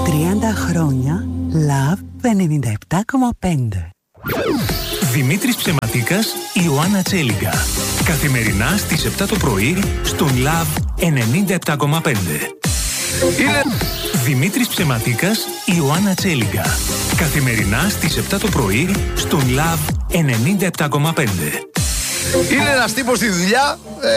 30 χρόνια Love 97,5. Δημήτρης Ψεματίκας, Ιωάννα Τσέλιγκα. Καθημερινά στις 7 το πρωί στον Love 97,5. Είναι... Δημήτρης Ψεματίκας, Ιωάννα Τσέλιγκα. Καθημερινά στις 7 το πρωί στον Love 97,5. Είναι ένας τύπος στη δουλειά